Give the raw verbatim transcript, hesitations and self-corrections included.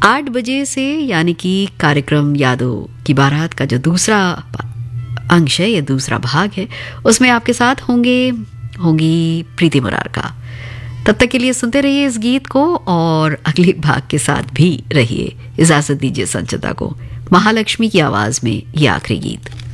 आठ बजे से, यानी कि कार्यक्रम यादों की बारात का जो दूसरा अंश है, ये दूसरा भाग है, उसमें आपके साथ होंगे होंगी प्रीति मुरारका। तब तक के लिए सुनते रहिए इस गीत को और अगले भाग के साथ भी रहिए। इजाजत दीजिए संचिता को। महालक्ष्मी की आवाज में ये आखिरी गीत।